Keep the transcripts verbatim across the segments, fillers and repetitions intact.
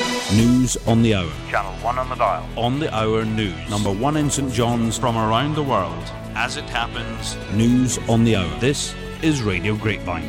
News on the hour. Channel one on the dial. On the hour news. Number one in St John's. From around the world. As it happens. News on the hour. This is Radio Grapevine.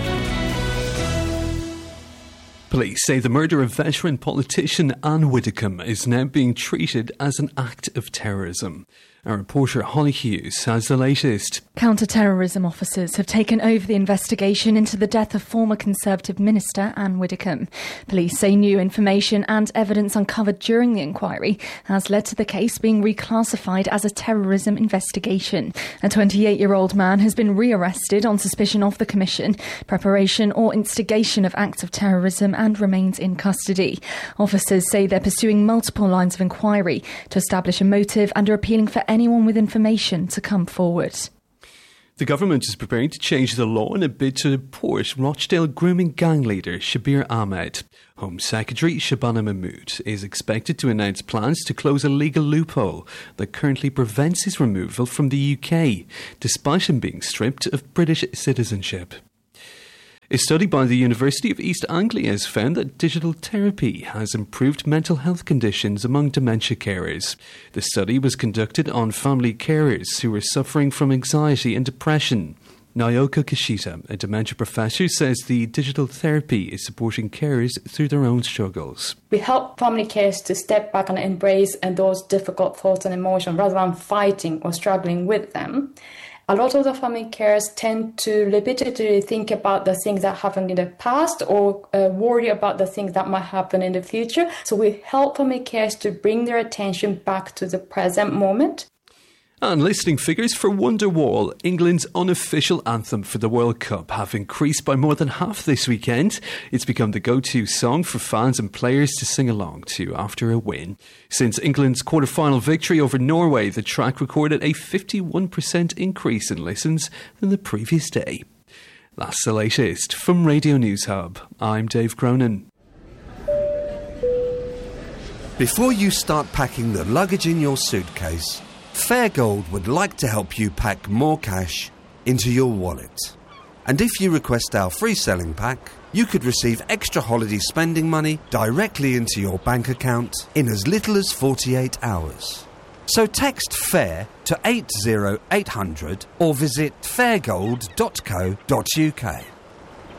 Police say the murder of veteran politician Anne Widdecombe is now being treated as an act of terrorism. Our reporter Holly Hughes has the latest. Counter-terrorism officers have taken over the investigation into the death of former Conservative Minister Anne Widdecombe. Police say new information and evidence uncovered during the inquiry has led to the case being reclassified as a terrorism investigation. A twenty-eight-year-old man has been rearrested on suspicion of the commission, preparation or instigation of acts of terrorism and remains in custody. Officers say they're pursuing multiple lines of inquiry to establish a motive and are appealing for anyone with information to come forward. The government is preparing to change the law in a bid to deport Rochdale grooming gang leader Shabir Ahmed. Home Secretary Shabana Mahmood is expected to announce plans to close a legal loophole that currently prevents his removal from the U K, despite him being stripped of British citizenship. A study by the University of East Anglia has found that digital therapy has improved mental health conditions among dementia carers. The study was conducted on family carers who were suffering from anxiety and depression. Naoka Kishita, a dementia professor, says the digital therapy is supporting carers through their own struggles. We help family carers to step back and embrace those difficult thoughts and emotions rather than fighting or struggling with them. A lot of the family carers tend to repeatedly think about the things that happened in the past or uh, worry about the things that might happen in the future. So we help family carers to bring their attention back to the present moment. And listening figures for Wonderwall, England's unofficial anthem for the World Cup, have increased by more than half this weekend. It's become the go-to song for fans and players to sing along to after a win. Since England's quarter-final victory over Norway, the track recorded a fifty-one percent increase in listens than the previous day. That's the latest from Radio News Hub. I'm Dave Cronin. Before you start packing the luggage in your suitcase, Fairgold would like to help you pack more cash into your wallet. And if you request our free selling pack, you could receive extra holiday spending money directly into your bank account in as little as forty-eight hours. So text FAIR to eight zero eight hundred or visit fairgold dot co dot uk.